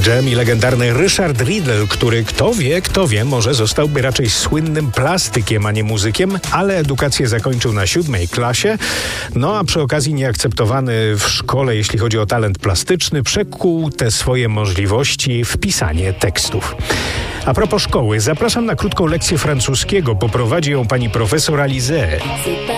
Jam i legendarny Ryszard Riddle, który kto wie, może zostałby raczej słynnym plastykiem, a nie muzykiem, ale edukację zakończył na 7. klasie, no a przy okazji nieakceptowany w szkole, jeśli chodzi o talent plastyczny, przekuł te swoje możliwości w pisanie tekstów. A propos szkoły, zapraszam na krótką lekcję francuskiego, poprowadzi ją pani profesor Alizée.